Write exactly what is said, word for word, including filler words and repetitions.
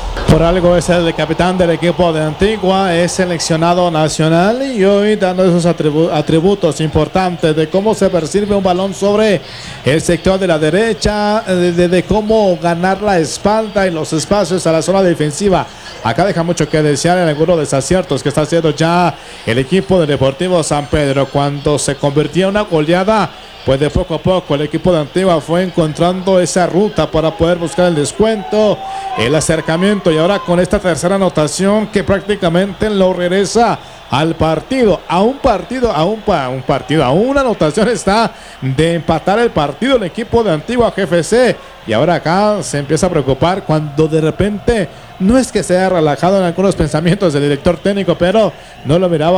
Por algo es el capitán del equipo de Antigua, es seleccionado nacional y hoy dando esos atribu atributos importantes de cómo se percibe un balón sobre el sector de la derecha, de, de, de cómo ganar la espalda y los espacios a la zona defensiva. Acá deja mucho que desear en algunos desaciertos que está haciendo ya el equipo del Deportivo San Pedro. Cuando se convirtió en una goleada, pues de poco a poco el equipo de Antigua fue encontrando esa ruta para poder buscar el descuento, el acercamiento, y ahora con esta tercera anotación que prácticamente lo regresa al partido, a un partido, a un, a un partido, a una anotación está de empatar el partido el equipo de Antigua G F C, y ahora acá se empieza a preocupar cuando de repente no es que se haya relajado en algunos pensamientos del director técnico, pero no lo miraba